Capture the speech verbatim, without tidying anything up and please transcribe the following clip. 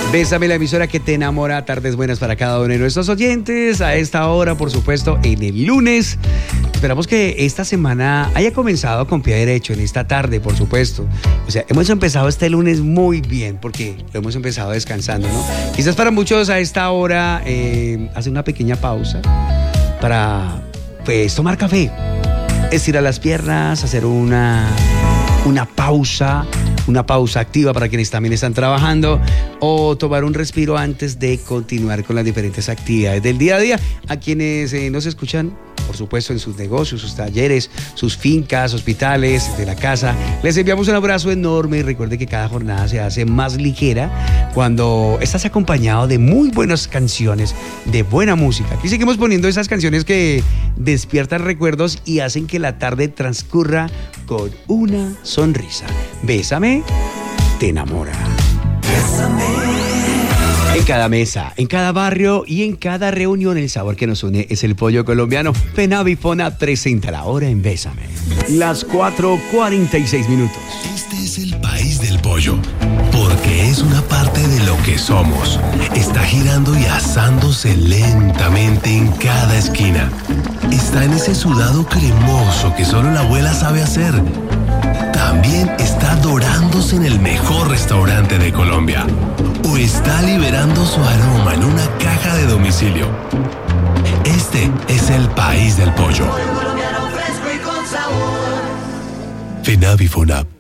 Bésame, la emisora que te enamora. Tardes buenas para cada uno de nuestros oyentes. A esta hora, por supuesto, en el lunes. Esperamos que esta semana haya comenzado con pie derecho, en esta tarde, por supuesto. O sea, hemos empezado este lunes muy bien, porque lo hemos empezado descansando, ¿no? Quizás para muchos a esta hora eh, hacer una pequeña pausa para, pues, tomar café, estirar las piernas, hacer una, una pausa, una pausa activa para quienes también están trabajando, o tomar un respiro antes de continuar con las diferentes actividades del día a día. A quienes eh, nos escuchan, por supuesto, en sus negocios, sus talleres, sus fincas, hospitales, de la casa, les enviamos un abrazo enorme y recuerde que cada jornada se hace más ligera cuando estás acompañado de muy buenas canciones, de buena música. Aquí seguimos poniendo esas canciones que despiertan recuerdos y hacen que la tarde transcurra con una sonrisa. Bésame, te enamora. Bésame. En cada mesa, en cada barrio y en cada reunión, el sabor que nos une es el pollo colombiano. Fenavi Fona presenta la hora en Bésame. Las cuatro cuarenta y seis minutos. Este es el país del pollo, porque es una parte de lo que somos. Está girando y asándose lentamente en cada esquina. Está en ese sudado cremoso que solo la abuela sabe hacer. También está dorándose en el mejor restaurante de Colombia. O está liberando su aroma en una caja de domicilio. Este es el país del pollo. Fenavi Fonap.